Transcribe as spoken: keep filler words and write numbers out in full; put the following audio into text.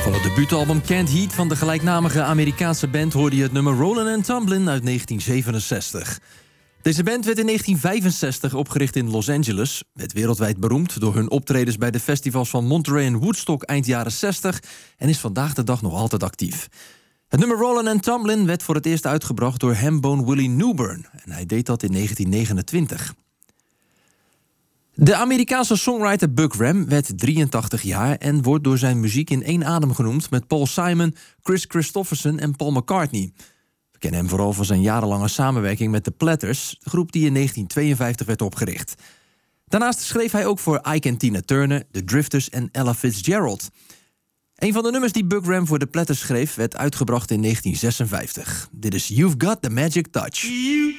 Van het debuutalbum Can't Heat van de gelijknamige Amerikaanse band hoorde je het nummer Rollin' and Tumblin' uit negentien zevenenzestig. Deze band werd in negentien vijfenzestig opgericht in Los Angeles. Werd wereldwijd beroemd door hun optredens bij de festivals van Monterey en Woodstock eind jaren zestig... en is vandaag de dag nog altijd actief. Het nummer Rollin' and Tumblin' werd voor het eerst uitgebracht door Hambone Willie Newburn. En hij deed dat in negentien negenentwintig. De Amerikaanse songwriter Buck Ram werd drieëntachtig jaar... en wordt door zijn muziek in één adem genoemd met Paul Simon, Chris Christopherson en Paul McCartney. We kennen hem vooral van zijn jarenlange samenwerking met The Platters, de groep die in negentien tweeënvijftig werd opgericht. Daarnaast schreef hij ook voor Ike en Tina Turner, The Drifters en Ella Fitzgerald. Een van de nummers die Buck Ram voor The Platters schreef werd uitgebracht in negentien zesenvijftig. Dit is You've Got the Magic Touch.